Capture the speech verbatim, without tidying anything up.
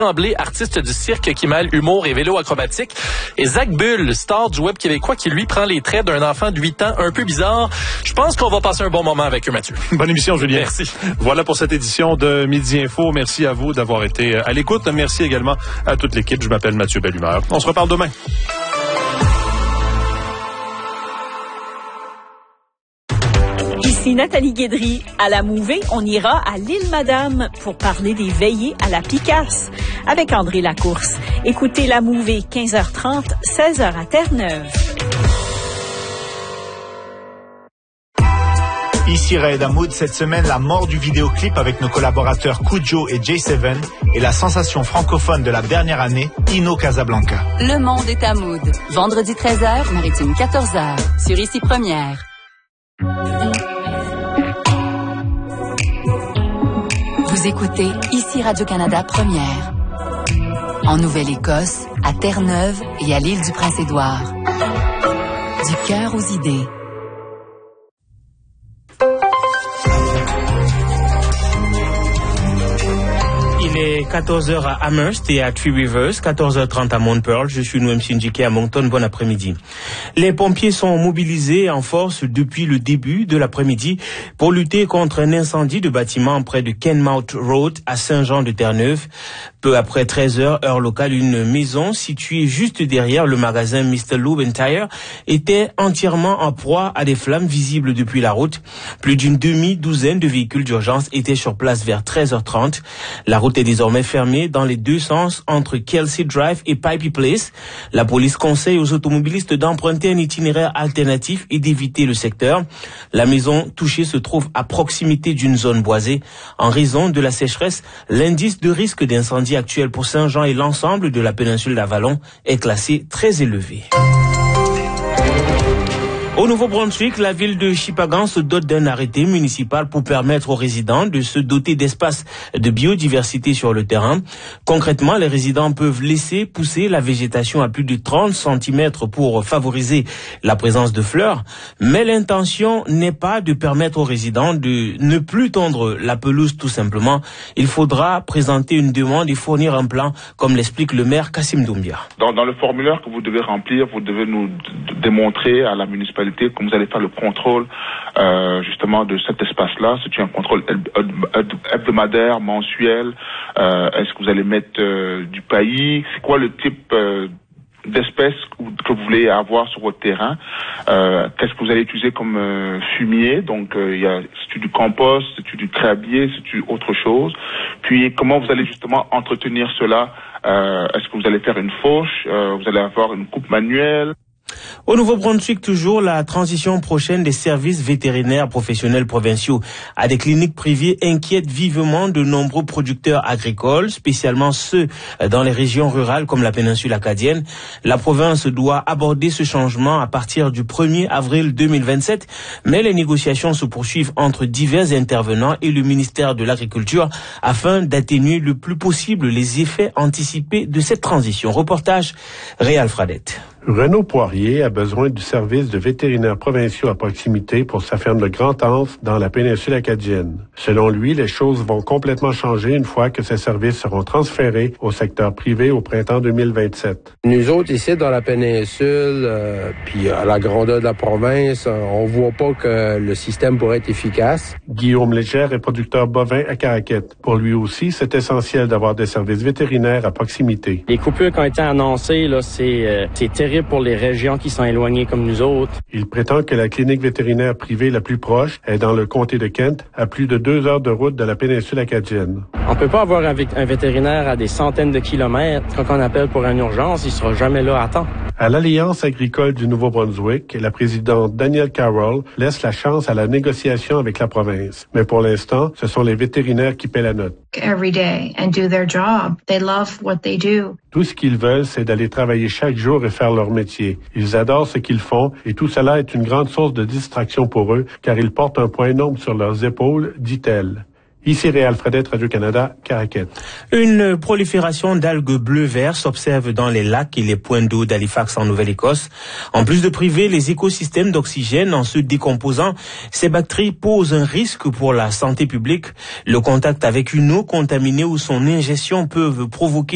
Tremblay, artiste du cirque qui mêle humour et vélo acrobatique, et Zach Bull, star du web québécois qui lui prend les traits d'un enfant de huit ans un peu bizarre. Je pense qu'on va passer un bon moment avec eux, Mathieu. Bonne émission, Julien. Merci. Voilà pour cette édition de Midi Info. Merci à vous d'avoir été à l'écoute. Merci également à toute l'équipe. Je m'appelle Mathieu Bellumeur. On se reparle demain. Ici Nathalie Guédry. À la Mouvée, on ira à l'île Madame pour parler des veillées à la Picasse avec André Lacourse. Écoutez la Mouvée, quinze heures trente, seize heures à Terre-Neuve. Ici Raed Hamoud, cette semaine, la mort du vidéoclip avec nos collaborateurs Kujo et J sept et la sensation francophone de la dernière année, Ino Casablanca. Le monde est Hamoud. Vendredi treize heures, Maritime quatorze heures, sur Ici Première. Vous écoutez Ici Radio-Canada Première. En Nouvelle-Écosse, à Terre-Neuve et à l'île du Prince-Édouard. Du cœur aux idées. Il est quatorze heures à Amherst et à Three Rivers, quatorze heures trente à Mount Pearl. Je suis Noam Sindjike à Moncton. Bon après-midi. Les pompiers sont mobilisés en force depuis le début de l'après-midi pour lutter contre un incendie de bâtiment près de Kenmouth Road à Saint-Jean-de-Terre-Neuve. Peu après treize heures, heure locale, une maison située juste derrière le magasin mister Lube and Tire était entièrement en proie à des flammes visibles depuis la route. Plus d'une demi-douzaine de véhicules d'urgence étaient sur place vers treize heures trente. La route est désormais fermée dans les deux sens entre Kelsey Drive et Pipey Place. La police conseille aux automobilistes d'emprunter un itinéraire alternatif et d'éviter le secteur. La maison touchée se trouve à proximité d'une zone boisée. En raison de la sécheresse, l'indice de risque d'incendie actuel pour Saint-Jean et l'ensemble de la péninsule d'Avalon est classé très élevé. Au Nouveau-Brunswick, la ville de Shippagan se dote d'un arrêté municipal pour permettre aux résidents de se doter d'espaces de biodiversité sur le terrain. Concrètement, les résidents peuvent laisser pousser la végétation à plus de trente centimètres pour favoriser la présence de fleurs. Mais l'intention n'est pas de permettre aux résidents de ne plus tondre la pelouse tout simplement. Il faudra présenter une demande et fournir un plan, comme l'explique le maire Kassim Doumbia. Dans, dans le formulaire que vous devez remplir, vous devez nous d- démontrer à la municipalité que vous allez faire le contrôle euh, justement de cet espace-là. C'est un contrôle hebdomadaire, mensuel. Euh, est-ce que vous allez mettre euh, du paillis? C'est quoi le type euh, d'espèces que vous voulez avoir sur votre terrain? Euh, qu'est-ce que vous allez utiliser comme euh, fumier? Donc, il euh, y a c'est-tu du compost, c'est-tu du crabier, c'est-tu autre chose? Puis, comment vous allez justement entretenir cela? Euh, est-ce que vous allez faire une fauche? Euh, vous allez avoir une coupe manuelle? Au Nouveau-Brunswick, toujours, la transition prochaine des services vétérinaires professionnels provinciaux à des cliniques privées inquiète vivement de nombreux producteurs agricoles, spécialement ceux dans les régions rurales comme la péninsule acadienne. La province doit aborder ce changement à partir du premier avril deux mille vingt-sept, mais les négociations se poursuivent entre divers intervenants et le ministère de l'Agriculture afin d'atténuer le plus possible les effets anticipés de cette transition. Reportage Réal Fradette. Renaud Poirier a besoin du service de vétérinaires provinciaux à proximité pour sa ferme de Grand-Anse dans la péninsule acadienne. Selon lui, les choses vont complètement changer une fois que ces services seront transférés au secteur privé au printemps deux mille vingt-sept. Nous autres, ici, dans la péninsule, euh, puis à la grandeur de la province, on voit pas que le système pourrait être efficace. Guillaume Légère est producteur bovin à Caraquette. Pour lui aussi, c'est essentiel d'avoir des services vétérinaires à proximité. Les coupures qui ont été annoncées, là, c'est, euh, c'est terrible pour les régions qui sont éloignées comme nous autres. Il prétend que la clinique vétérinaire privée la plus proche est dans le comté de Kent, à plus de deux heures de route de la péninsule acadienne. On peut pas avoir un, vé- un vétérinaire à des centaines de kilomètres. Quand on appelle pour une urgence, il sera jamais là à temps. À l'Alliance agricole du Nouveau-Brunswick, la présidente Danielle Carroll laisse la chance à la négociation avec la province. Mais pour l'instant, ce sont les vétérinaires qui paient la note. Every day and do their job. They love what they do. Tout ce qu'ils veulent, c'est d'aller travailler chaque jour et faire leur métier. Ils adorent ce qu'ils font et tout cela est une grande source de distraction pour eux car ils portent un poids énorme sur leurs épaules, dit-elle. Ici Réal Fredette, Radio-Canada, Caraquette. Une prolifération d'algues bleu-vert s'observe dans les lacs et les points d'eau d'Halifax en Nouvelle-Écosse. En plus de priver les écosystèmes d'oxygène en se décomposant, ces bactéries posent un risque pour la santé publique. Le contact avec une eau contaminée ou son ingestion peuvent provoquer